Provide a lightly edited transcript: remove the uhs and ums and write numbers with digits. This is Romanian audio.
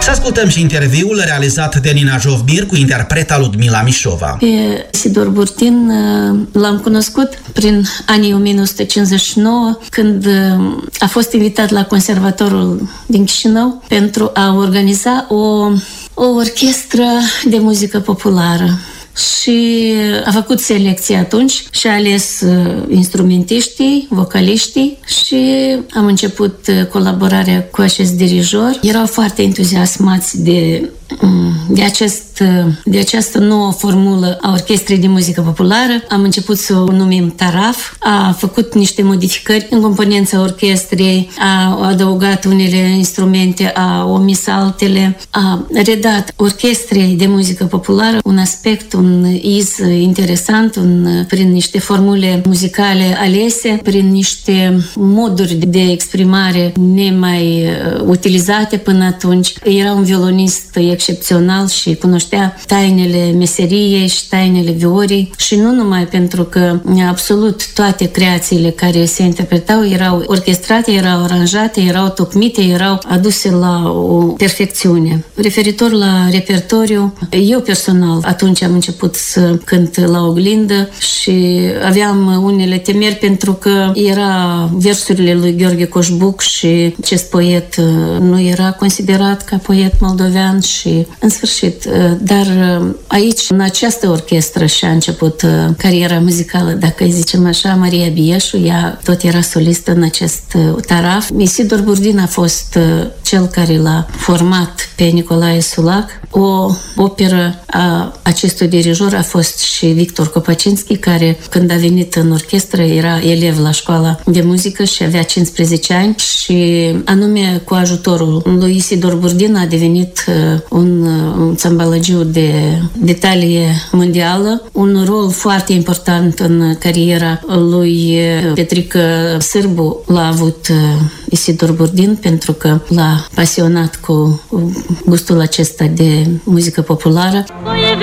Să ascultăm și interviul realizat de Nina Jovbir cu interpreta Ludmila Mișova. Pe Isidor Burdin l-am cunoscut prin anii 1959, când a fost invitat la Conservatorul din Chișinău pentru a organiza o orchestră de muzică populară. Și a făcut selecție atunci și a ales instrumentiștii, vocaliștii și am început colaborarea cu acest dirijor. Erau foarte entuziasmați de această nouă formulă a orchestrei de muzică populară. Am început să o numim Taraf. A făcut niște modificări în componența orchestrei, a adăugat unele instrumente, a omis altele, a redat orchestrei de muzică populară un aspect, un iz interesant, prin niște formule muzicale alese, prin niște moduri de exprimare nemai utilizate până atunci. Era un violonist excepțional și cunoștea tainele meseriei și tainele viorii și nu numai pentru că absolut toate creațiile care se interpretau erau orchestrate, erau aranjate, erau tocmite, erau aduse la o perfecțiune. Referitor la repertoriu, eu personal atunci am început să cânt la oglindă și aveam unele temeri pentru că era versurile lui Gheorghe Coșbuc și acest poet nu era considerat ca poet moldovean și în sfârșit. Dar aici, în această orchestră și-a început cariera muzicală, dacă îi zicem așa, Maria Bieșu, ea tot era solistă în acest Taraf. Isidor Burdin a fost cel care l-a format pe Nicolae Sulac. O operă a acestui dirijor a fost și Victor Kopacinski, care când a venit în orchestră era elev la școala de muzică și avea 15 ani și anume cu ajutorul lui Isidor Burdin a devenit un țambalagiu de talie mondială, un rol foarte important în cariera lui Petrică Sârbu l-a avut Isidor Burdin pentru că l-a pasionat cu gustul acesta de muzică populară.